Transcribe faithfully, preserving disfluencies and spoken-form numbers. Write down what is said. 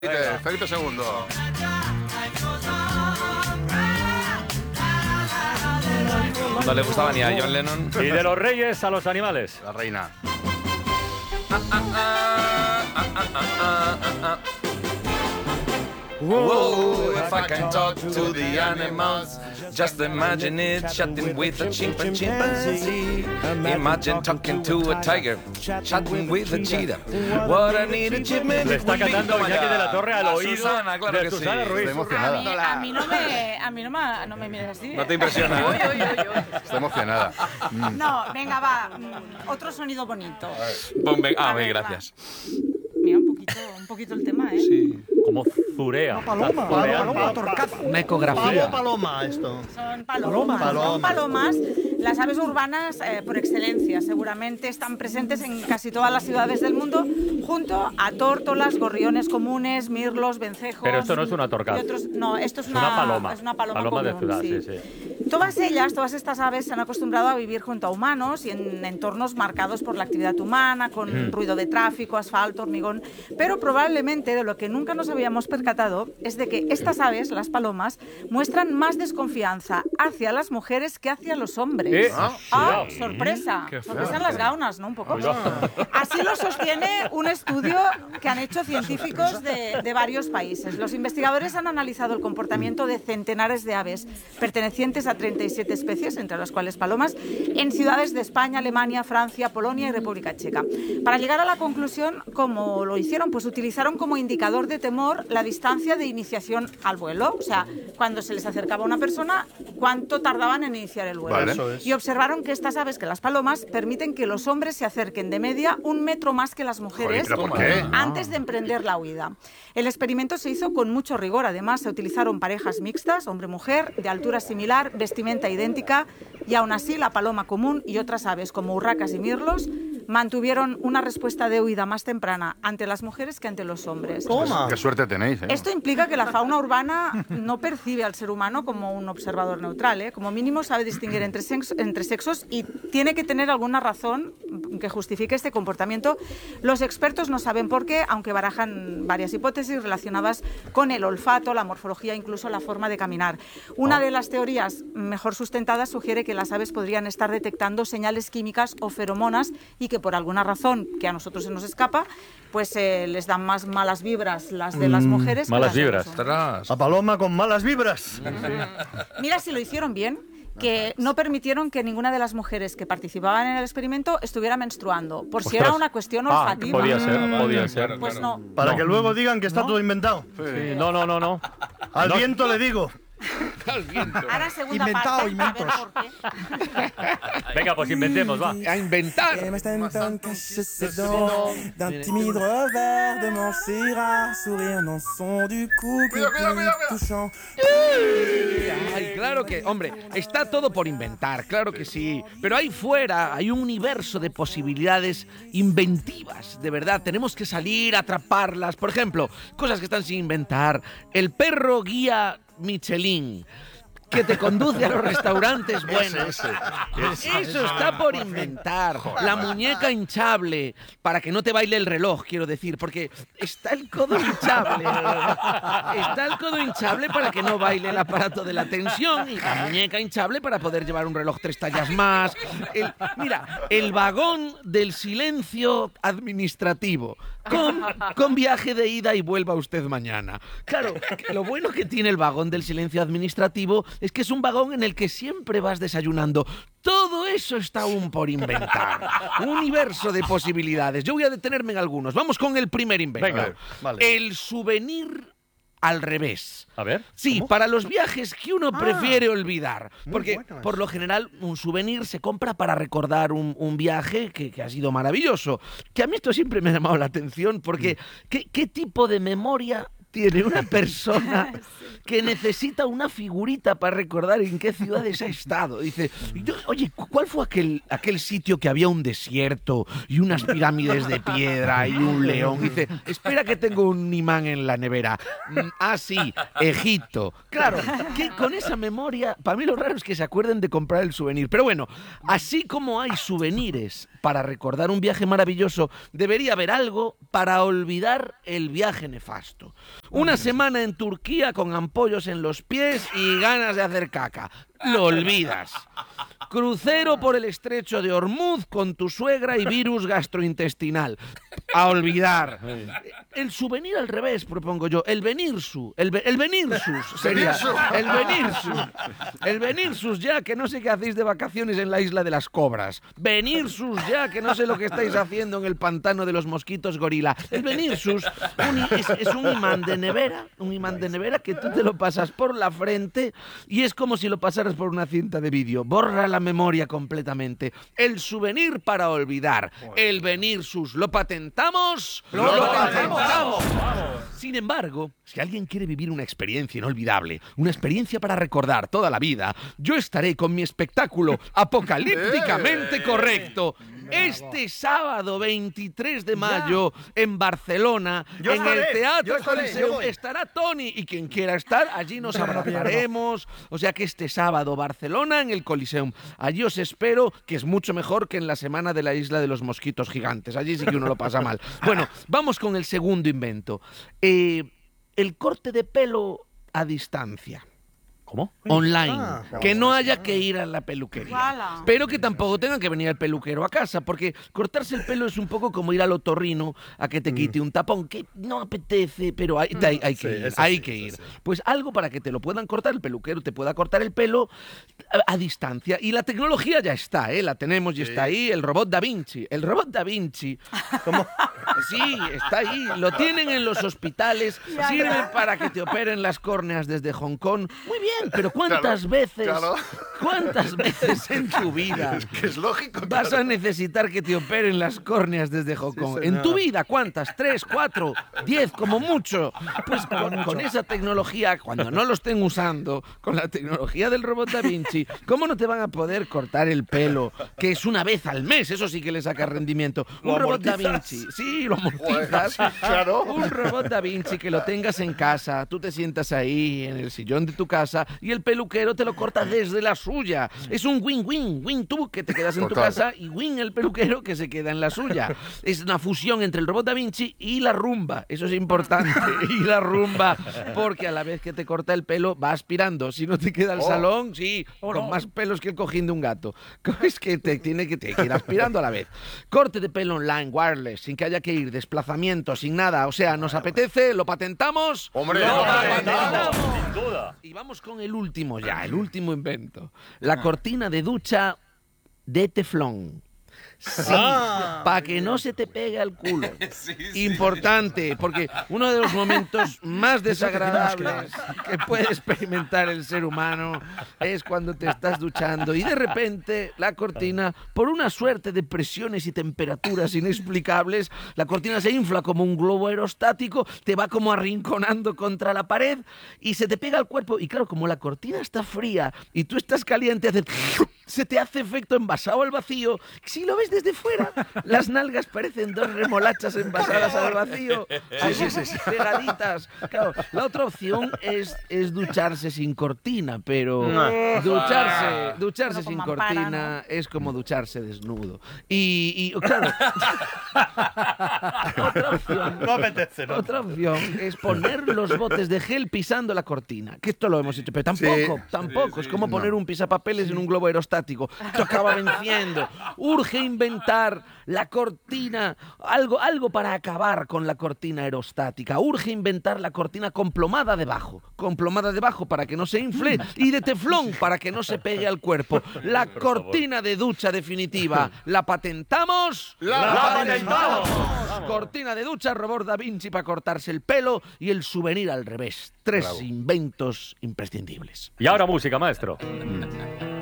Venga. Felipe segundo. No le gustaba ni a John Lennon. Y de los reyes a los animales. La reina. Whoa, if I can talk to the animals, just imagine it chatting with a chimp- chimpanzee. Imagine talking to a tiger, chatting with a cheetah. What I need achievement. Le está cantando Iñaki de la Torre al A oído Susana, claro de que Susana sí. Ruiz. Estoy A mí, emocionada. a mí no me, a mí no me, no me mires así. No te impresiona, ¿no? Uy, uy, uy, uy. Estoy emocionada. Mm. No, venga, va. mm, Otro sonido bonito. Ponme- Ah, A bien, ver, gracias. Mira, un poquito, un poquito el tema, ¿eh? Sí. Como zurea. Paloma, Zurea. paloma, torcazo. Una ecografía. Paloma, paloma, esto. Son palomas. Palomas. Son palomas, las aves urbanas eh, por excelencia. Seguramente están presentes en casi todas las ciudades del mundo, junto a tórtolas, gorriones comunes, mirlos, vencejos. Pero esto no es una torcaza. y otros- no, esto es Es una, una paloma. Es una paloma, Paloma de común, ciudad, sí. sí, sí. Todas ellas, todas estas aves se han acostumbrado a vivir junto a humanos y en entornos marcados por la actividad humana, con Mm. ruido de tráfico, asfalto, hormigón. Pero probablemente de lo que nunca nos habíamos percatado es de que estas aves, las palomas, muestran más desconfianza hacia las mujeres que hacia los hombres. Eh, ¡Ah, cuidado. sorpresa! Qué Sorpresa en fuerte. las gaunas, ¿no? Un poco. Cuidado. Así lo sostiene un estudio que han hecho científicos de, de varios países. Los investigadores han analizado el comportamiento de centenares de aves pertenecientes a treinta y siete especies, entre las cuales palomas, en ciudades de España, Alemania, Francia, Polonia y República Checa. Para llegar a la conclusión, ¿cómo lo hicieron? Pues utilizaron como indicador de temor la distancia de iniciación al vuelo. O sea, cuando se les acercaba una persona, ¿cuánto tardaban en iniciar el vuelo? Vale. Eso es. Y observaron que estas aves, que las palomas, permiten que los hombres se acerquen de media un metro más que las mujeres. Joder, ¿pero por qué? Antes de emprender la huida. El experimento se hizo con mucho rigor. Además, se utilizaron parejas mixtas, hombre-mujer, de altura similar, vestimenta idéntica, y aún así la paloma común y otras aves como urracas y mirlos mantuvieron una respuesta de huida más temprana ante las mujeres que ante los hombres. Toma. Qué suerte tenéis, ¿eh? Esto implica que la fauna urbana no percibe al ser humano como un observador neutral, ¿eh? Como mínimo sabe distinguir entre, sex- entre sexos y tiene que tener alguna razón que justifique este comportamiento. Los expertos no saben por qué, aunque barajan varias hipótesis relacionadas con el olfato, la morfología, incluso la forma de caminar. Una de las teorías mejor sustentadas sugiere que las aves podrían estar detectando señales químicas o feromonas y que por alguna razón que a nosotros se nos escapa, pues eh, les dan más malas vibras las de las mujeres. que malas las de los vibras. hombres. Ostras. La paloma con malas vibras. Mira si lo hicieron bien, que no permitieron que ninguna de las mujeres que participaban en el experimento estuviera menstruando, por si Ostras. era una cuestión Ah, olfativa. podía ser, Ah, podía vale, ser. claro, Pues claro. no. Para No. que luego digan que está todo inventado. Sí, no, no, no, no. Al No. viento le digo. Al viento. Ahora segunda Inventado, parte, inventos. a ver por qué. Venga, pues inventemos, va. A inventar. Et Stanton cache ses dents d'un timide revers de Montserrat, sourire dans son du cou que Cuidado, cuidado, cuidado, plus touchant. Ay, claro que, hombre, está todo por inventar, claro que sí. Pero ahí fuera hay un universo de posibilidades inventivas, de verdad. Tenemos que salir a atraparlas. Por ejemplo, cosas que están sin inventar. El perro guía Michelin, que te conduce a los restaurantes buenos. Eso está por inventar. La muñeca hinchable, para que no te baile el reloj, quiero decir, porque está el codo hinchable. Está el codo hinchable para que no baile el aparato de la tensión y la muñeca hinchable para poder llevar un reloj tres tallas más. El- mira, el vagón del silencio administrativo. Con, con viaje de ida y vuelva usted mañana. Claro, que lo bueno que tiene el vagón del silencio administrativo es que es un vagón en el que siempre vas desayunando. Todo eso está aún por inventar. Un universo de posibilidades. Yo voy a detenerme en algunos. Vamos con el primer invento. Venga. Vale. El souvenir al revés. A ver. Sí, para los viajes que uno prefiere olvidar. Muy Porque, bueno por eso. lo general, un souvenir se compra para recordar un, un viaje que, que ha sido maravilloso. Que a mí esto siempre me ha llamado la atención, porque ¿qué, qué tipo de memoria tiene una persona que necesita una figurita para recordar en qué ciudades ha estado. Dice, yo- oye, ¿cuál fue aquel, aquel sitio que había un desierto y unas pirámides de piedra y un león? Dice, espera que tengo un imán en la nevera. Mm, Ah, sí, Egipto. Claro, que con esa memoria, para mí lo raro es que se acuerden de comprar el souvenir. Pero bueno, así como hay souvenirs para recordar un viaje maravilloso, debería haber algo para olvidar el viaje nefasto. Una semana en Turquía con ampollos en los pies y ganas de hacer caca. Lo olvidas. Crucero por el estrecho de Hormuz con tu suegra y virus gastrointestinal. A olvidar. El souvenir al revés, propongo yo. El venirsu. El, ve- el venirsus sería. El venirsus. El venirsus ya, que no sé qué hacéis de vacaciones en la isla de las cobras. Venirsus ya, que no sé lo que estáis haciendo en el pantano de los mosquitos gorila. El venirsus un i- es, es un imán de nevera. Un imán de nevera que tú te lo pasas por la frente y es como si lo pasaras por una cinta de vídeo. Borra la memoria completamente. El souvenir para olvidar. El venirsus. ¿Lo patentamos? ¡Lo, patentamos! Sin embargo, si alguien quiere vivir una experiencia inolvidable, una experiencia para recordar toda la vida, yo estaré con mi espectáculo apocalípticamente correcto este sábado veintitrés de mayo en Barcelona, Yo en estaré, el yo Teatro estaré, yo Coliseo. voy. Estará Tony y quien quiera estar, allí nos abrazaremos. O sea que este sábado Barcelona en el Coliseum. Allí os espero, que es mucho mejor que en la semana de la isla de los mosquitos gigantes. Allí sí que uno lo pasa mal. Bueno, vamos con el segundo invento. Eh, el corte de pelo a distancia. ¿Cómo? Online, Ah, que no haya que ir a la peluquería, Guala. pero que tampoco tenga que venir el peluquero a casa, porque cortarse el pelo es un poco como ir al otorrino a que te quite un tapón, que no apetece, pero hay, hay- hay que Sí, ir, eso hay sí, que eso ir. sí. Pues algo para que te lo puedan cortar, el peluquero te pueda cortar el pelo a, a distancia. Y la tecnología ya está, ¿eh? La tenemos y está ahí, el robot Da Vinci. El robot Da Vinci, ¿Cómo? sí, está ahí, lo tienen en los hospitales, sirve para que te operen las córneas desde Hong Kong. Muy bien, pero ¿cuántas veces, claro. cuántas veces en tu vida Que es lógico. vas claro. a necesitar que te operen las córneas desde Hong Kong? En señor. tu vida, ¿cuántas? ¿Tres, cuatro, diez, como mucho? Pues con, con esa tecnología, cuando no lo estén usando, con la tecnología del robot Da Vinci, ¿cómo no te van a poder cortar el pelo? Que es una vez al mes, eso sí que le saca rendimiento. ¿Lo Un robot Da amortizas? Vinci, sí, lo amortizas. claro. Un robot Da Vinci que lo tengas en casa, tú te sientas ahí en el sillón de tu casa y el peluquero te lo corta desde la suya. Es un win-win, win tú que te quedas en tu Total. casa y win el peluquero que se queda en la suya. Es una fusión entre el robot Da Vinci y la rumba, eso es importante. Y la rumba, porque a la vez que te corta el pelo va aspirando. Si no te queda el Oh. salón, sí, con más pelos que el cojín de un gato. Es que te tiene que, te, que ir aspirando a la vez. Corte de pelo online, wireless, sin que haya que ir, desplazamiento, sin nada. O sea, nos apetece, lo patentamos. Hombre, lo lo patentamos. Sin duda. Y vamos con el último ya, el último invento. La cortina de ducha de teflón. Sí, Ah. para que no se te pegue al culo. Importante, porque uno de los momentos más desagradables que puede experimentar el ser humano es cuando te estás duchando y de repente la cortina, por una suerte de presiones y temperaturas inexplicables, la cortina se infla como un globo aerostático, te va como arrinconando contra la pared y se te pega al cuerpo. Y claro, como la cortina está fría y tú estás caliente, hace... se te hace efecto envasado al vacío. Si lo ves desde fuera, las nalgas parecen dos remolachas envasadas al vacío, así, pegaditas. Claro, la otra opción es, es ducharse sin cortina, pero ducharse, ducharse Bueno, sin con mampara, cortina es como ducharse desnudo. Y, y claro, otra opción, No apetece, ¿no? otra opción es poner los botes de gel pisando la cortina. Que esto lo hemos hecho, pero tampoco, Sí. tampoco. Es como poner un pisapapeles en un globo aerostático. Esto acaba venciendo. Urge inventar la cortina, algo, algo para acabar con la cortina aerostática. Urge inventar la cortina con plomada debajo. Con plomada debajo para que no se infle y de teflón para que no se pegue al cuerpo. La cortina de ducha definitiva. ¿La patentamos? ¡La patentamos! Cortina de ducha, robot Da Vinci para cortarse el pelo y el souvenir al revés. Tres inventos imprescindibles. Y ahora música, maestro.